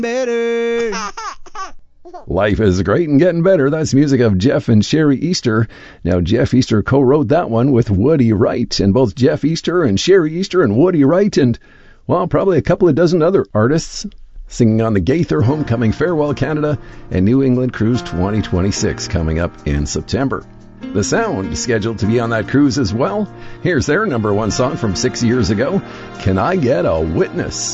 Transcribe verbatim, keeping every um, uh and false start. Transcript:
better. Life is great and getting better. That's music of Jeff and Sherry Easter. Now, Jeff Easter co-wrote that one with Woody Wright, and both Jeff Easter and Sherry Easter and Woody Wright and, well, probably a couple of dozen other artists singing on the Gaither Homecoming Farewell Canada and New England Cruise twenty twenty-six coming up in September. The Sound is scheduled to be on that cruise as well. Here's their number one song from six years ago, Can I Get a Witness?